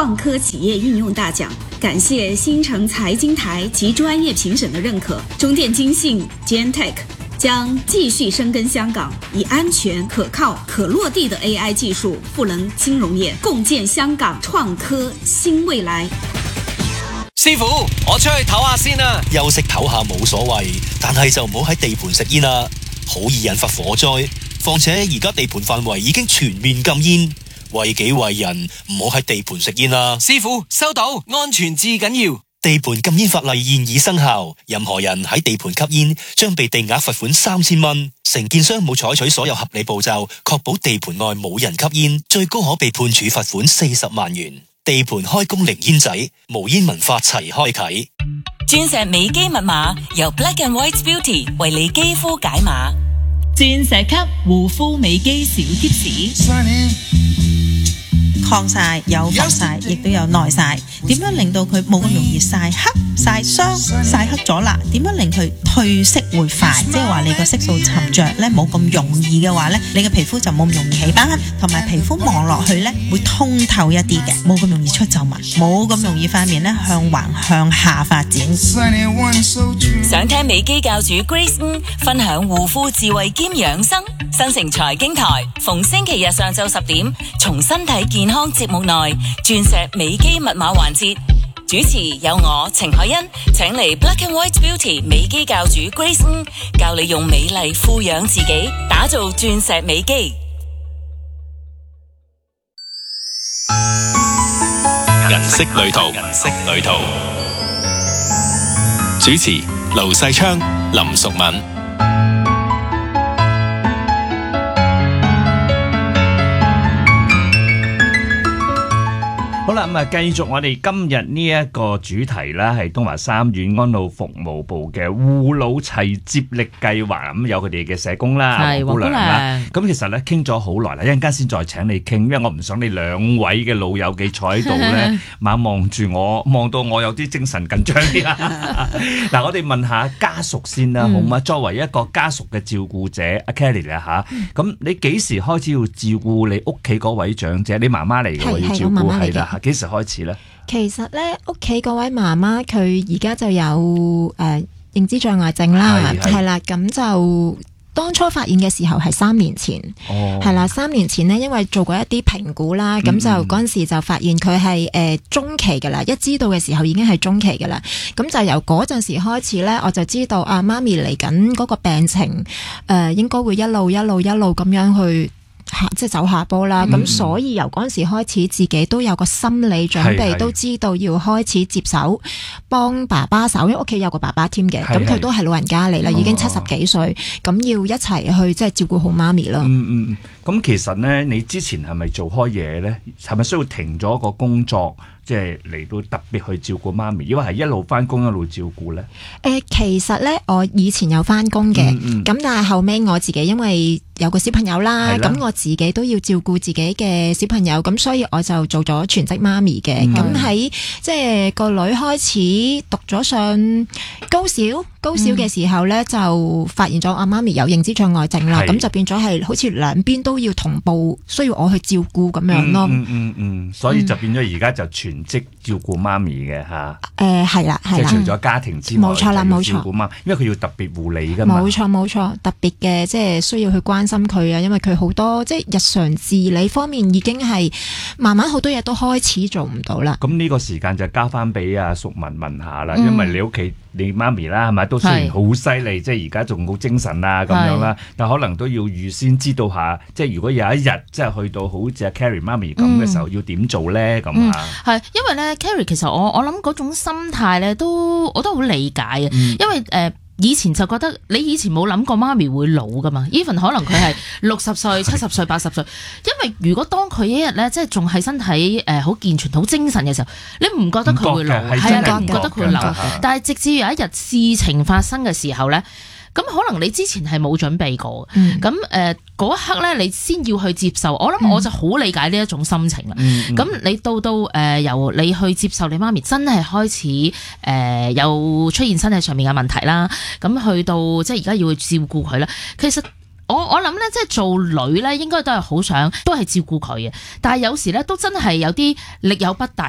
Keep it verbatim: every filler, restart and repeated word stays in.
創科企業應用大獎。感謝新城財經台及專業評審的認可，中電精信 Gentech 將繼續深耕香港，以安全、可靠、可落地的 A I 技術賦能金融業，共建香港創科新未來。 師傅，我出去唞下先啦，休息唞下冇所謂，但係就唔好喺地盤食煙啦，好易引發火災。況且而家地盤範圍已經全面禁煙，為己為人，唔好喺地盤食煙啦。師傅，收到，安全至緊要。地盤禁煙法例現已生效，任何人喺地盤吸煙將被定額罰款三千蚊。承建商冇採取所有合理步驟，確保地盤內冇人吸煙，最高可被判處罰款四十萬元。地盤開工零煙仔，無煙文化齊開啟。 鑽石美肌密碼由 Black and White Beauty 為你肌膚解碼。鑽石級護膚美肌小貼士。 抗曬有防曬，亦都有耐曬。點樣令到佢冇咁容易曬黑、曬傷、曬黑咗啦？點樣令佢褪色會快？即係話你個色素沉着咧，冇咁容易嘅話咧，你嘅皮膚就冇咁容易起斑，同埋皮膚望落去咧會通透一啲嘅，冇咁容易出皺紋，冇咁容易塊面咧向橫向下發展。 想聽美肌教主 Grace 分享護膚智慧兼養生，新城財經台逢星期日上晝十點，從身體健康節目內鑽石美肌密碼環節，主持有我程海欣，請嚟 Black and White Beauty 美肌教主 Grace 教你用美麗富養自己，打造鑽石美肌。 銀色旅途，銀色旅途，主持盧世昌、林淑敏。 好啦，咁啊，繼續我哋今日呢一個主題啦，係東華三院安老服務部嘅護老齊接力計劃，咁有佢哋嘅社工啦，黃姑娘啦。咁其實咧傾咗好耐啦，一陣間先再請你傾，因為我唔想你兩位嘅老友記坐喺度咧，猛望住我，望到我有啲精神緊張啲啦。嗱，我哋問下家屬先啦，好嘛？作為一個家屬嘅照顧者，阿 Kelly 啊吓，咁你幾時開始要照顧你屋企嗰位長者？你媽媽嚟嘅，要照顧係啦。幾時開始咧？ 其實咧，屋企嗰位媽媽佢而家就有誒、呃、認知障礙症啦，係啦，咁就當初發現嘅時候係三年前，係、哦、啦，三年前呢，因為做過一啲評估啦，咁、嗯、就嗰陣時就發現佢係誒中期噶啦，一知道嘅時候已經係中期噶啦，咁就由嗰陣時開始咧，我就知道啊，媽咪嚟緊嗰個病情誒、呃，應該會一路一路一路咁樣去。即係走下坡啦，咁、嗯、所以由嗰陣時開始，自己都有個心理準備，都知道要開始接手幫爸爸手，因為屋企有個爸爸添嘅，咁佢都係老人家嚟啦，已經七十幾歲，咁、哦、要一齊去即係照顧好媽咪啦。 嗯嗯，咁其實咧，你之前係咪做開嘢咧？係咪需要停咗個工作？即係嚟到特別去照顧媽咪，因為係一路翻工一路照顧咧。誒、 呃，其實咧，我以前有翻工嘅，咁、嗯嗯、但係後尾我自己因為有個小朋友啦，咁我自己都要照顧自己嘅小朋友，咁所以我就做咗全職媽咪嘅。咁、嗯、喺即係個女開始讀咗上高小高小嘅時候咧、嗯，就發現咗阿媽咪有認知障礙症啦，咁就變咗係好似兩邊都要同步，需要我去照顧咁樣咯。 嗯嗯嗯，所以就變咗而家就全職照顧媽咪嘅吓。誒係啦係啦， 即係除咗家庭之外，冇錯啦冇錯，照顧媽，因為佢要特別護理噶嘛。 冇錯冇錯，特別嘅即係需要去關心佢啊，因為佢好多即係日常自理方面已經係慢慢好多嘢都開始做唔到啦。 咁呢個時間就交翻俾阿淑文問下啦、嗯，因為你屋企你媽咪啦係咪都雖然好犀利，即係而家仲好精神啊咁樣啦，但可能都要預先知道下，即係如果有一日即係去到好似阿 Carrie 媽咪咁嘅時候，嗯、要點做咧咁啊？ 係、嗯、因為咧 Carrie 其實我我諗嗰種心態咧都我都好理解啊、嗯，因為誒。呃以前就覺得你以前冇諗過媽咪會老噶嘛 even 可能佢係六十歲、七十歲、八十歲，因為如果當佢一日咧即係仲係身體誒好、呃、健全、好精神嘅時候，你唔覺得佢會老，係啊，你唔覺得佢會老，但係直至有一日事情發生嘅時候咧。咁可能你之前係冇準備過，咁誒嗰一刻咧，你先要去接受。我諗我就好理解呢一種心情啦。咁、嗯、你到到誒、呃、由你去接受你媽咪真係開始誒、呃、有出現身體上面嘅問題啦，咁去到即係而家要去照顧佢啦。其實我我諗咧，即係做女咧，應該都係好想都係照顧佢嘅。但係有時咧，都真係有啲力有不逮